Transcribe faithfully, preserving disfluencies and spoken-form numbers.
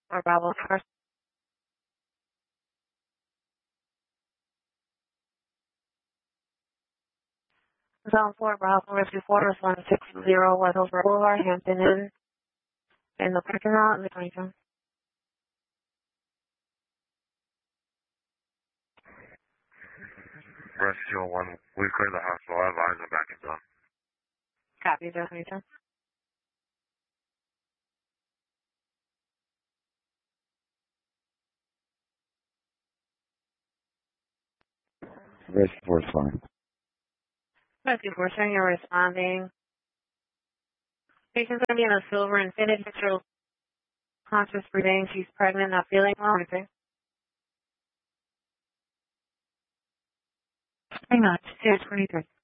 or Bravo first. Zone four, Bravo, Rescue Quarters, one six zero, West Hillsborough Boulevard, Hampton Inn, in the parking lot in the twenty-two. Rescue one, we cleared the hospital, I have eyes on back in zone. Copy, zero twenty-two. Rescue four is fine. Rescue four, saying you're responding. Patient's going to be in a silver Infiniti Metro, conscious breathing. She's pregnant, not feeling well. Anything? Hang on, zero twenty-three.